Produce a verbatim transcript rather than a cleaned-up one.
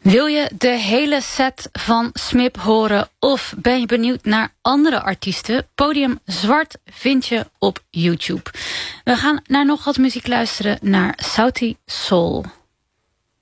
Wil je de hele set van Smip horen of ben je benieuwd naar andere artiesten? Podium Zwart vind je op YouTube. We gaan naar nog wat muziek luisteren naar Sauti Soul.